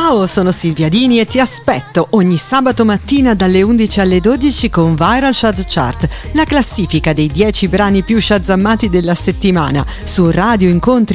Ciao, sono Silvia Dini e ti aspetto ogni sabato mattina dalle 11 alle 12 con Viral Shaz Chart, la classifica dei 10 brani più shazammati della settimana su Radio Incontri